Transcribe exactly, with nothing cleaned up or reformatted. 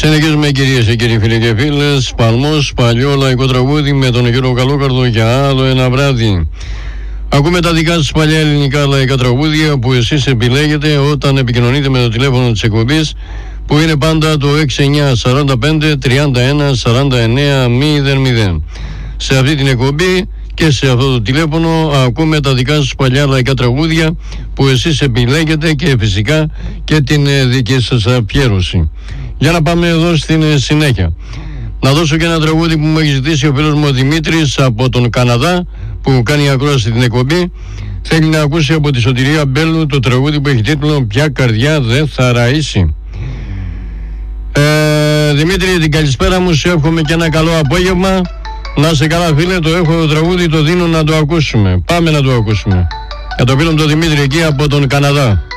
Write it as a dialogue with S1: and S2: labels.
S1: Συνεχίζουμε, κυρίες και κύριοι, φίλοι και φίλες. Παλμός, παλιό λαϊκό τραγούδι με τον Γιώργο Καλόκαρδο για άλλο ένα βράδυ. Ακούμε τα δικά σας παλιά ελληνικά λαϊκά τραγούδια που εσείς επιλέγετε όταν επικοινωνείτε με το τηλέφωνο της εκπομπής, που είναι πάντα το έξι εννιά σαράντα πέντε τριάντα ένα σαράντα εννέα μηδέν μηδέν. Σε αυτή την εκπομπή και σε αυτό το τηλέφωνο ακούμε τα δικά σας παλιά λαϊκά τραγούδια που εσείς επιλέγετε και φυσικά και την δική σας αφιέρωση. Για να πάμε εδώ στην συνέχεια. Να δώσω και ένα τραγούδι που μου έχει ζητήσει ο φίλος μου ο Δημήτρης από τον Καναδά, που κάνει ακρόαση την εκπομπή. Θέλει να ακούσει από τη Σωτηρία Μπέλου το τραγούδι που έχει τίτλο «Ποια καρδιά δεν θα ραΐσει». Ε, Δημήτρη, την καλησπέρα μου, σου εύχομαι και ένα καλό απόγευμα. Να είσαι καλά, φίλε, το έχω το τραγούδι, το δίνω να το ακούσουμε. Πάμε να το ακούσουμε. Για το φίλο μου τον Δημήτρη εκεί από τον Καναδά.